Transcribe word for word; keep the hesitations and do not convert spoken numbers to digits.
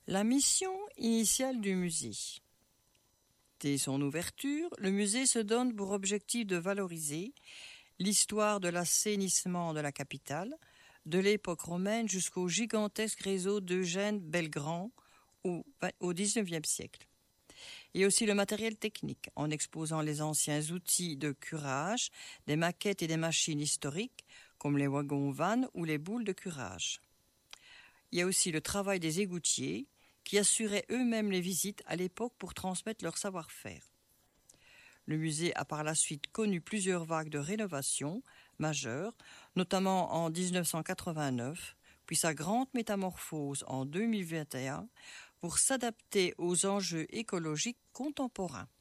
La mission initiale du musée. Dès son ouverture, le musée se donne pour objectif de valoriser l'histoire de l'assainissement de la capitale, de l'époque romaine jusqu'au gigantesque réseau d'Eugène Belgrand au, au dix-neuvième siècle. Et aussi le matériel technique, en exposant les anciens outils de curage, des maquettes et des machines historiques, comme les wagons-vannes ou les boules de curage. Il y a aussi le travail des égoutiers, qui assuraient eux-mêmes les visites à l'époque pour transmettre leur savoir-faire. Le musée a par la suite connu plusieurs vagues de rénovation majeures, notamment en dix-neuf cent quatre-vingt-neuf, puis sa grande métamorphose en deux mille vingt et un pour s'adapter aux enjeux écologiques contemporains.